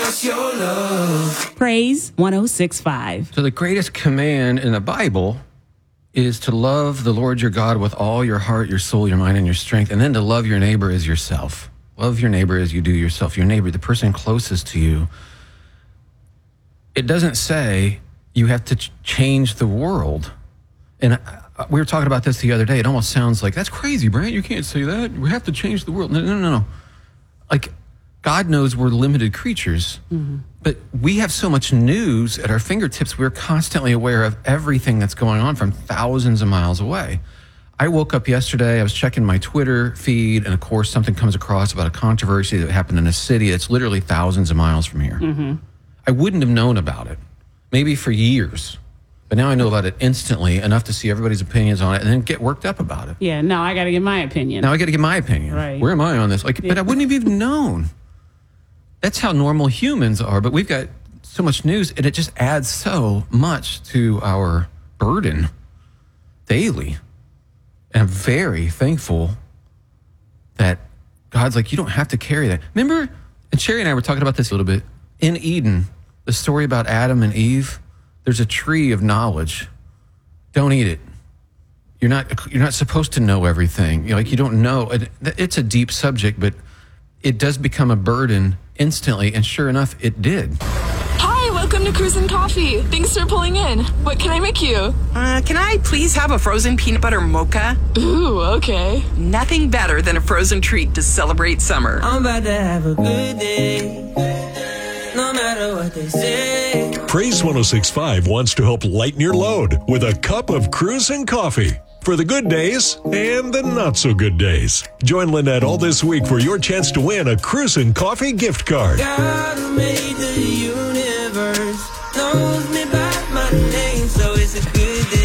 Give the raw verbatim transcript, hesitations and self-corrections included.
us your love. Praise one oh six point five. So the greatest command in the Bible is to love the Lord your God with all your heart, your soul, your mind, and your strength, and then to love your neighbor as yourself. Love your neighbor as you do yourself. Your neighbor, the person closest to you. It doesn't say you have to ch- change the world. And I, we were talking about this the other day. It almost sounds like, that's crazy, Brant. You can't say that. We have to change the world. No, no, no, no. Like, God knows we're limited creatures, mm-hmm. but we have so much news at our fingertips. We're constantly aware of everything that's going on from thousands of miles away. I woke up yesterday, I was checking my Twitter feed, and of course something comes across about a controversy that happened in a city that's literally thousands of miles from here. Mm-hmm. I wouldn't have known about it, maybe for years. But now I know about it instantly, enough to see everybody's opinions on it and then get worked up about it. Yeah, now I got to give my opinion. Now I got to give my opinion. Right. Where am I on this? Like, yeah. But I wouldn't have even known. That's how normal humans are, but we've got so much news, and it just adds so much to our burden daily. And I'm very thankful that God's like, you don't have to carry that. Remember, and Sherry and I were talking about this a little bit, in Eden, the story about Adam and Eve, there's a tree of knowledge. Don't eat it. You're not, you're not supposed to know everything. You're like, you don't know. It, it's a deep subject, but it does become a burden instantly, and sure enough, it did. Hi, welcome to Cruisin' Coffee. Thanks for pulling in. What can I make you? Uh, can I please have a frozen peanut butter mocha? Ooh, okay. Nothing better than a frozen treat to celebrate summer. I'm about to have a good day, no matter what they say. Praise one oh six point five wants to help lighten your load with a cup of Cruisin' Coffee. For the good days and the not so good days. Join Lynette all this week for your chance to win a Cruisin' Coffee gift card. God who made the universe knows